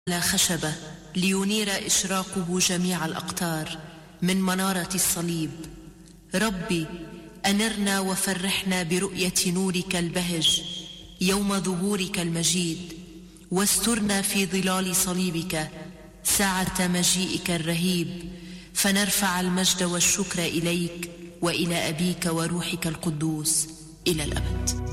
خشبة لينير إشراقه جميع الأقطار من منارة الصليب. ربي أنرنا وفرحنا برؤية نورك البهج يوم ظهورك المجيد، واسترنا في ظلال صليبك ساعة مجيئك الرهيب، فنرفع المجد والشكر إليك وإلى أبيك وروحك القدوس إلى الأبد.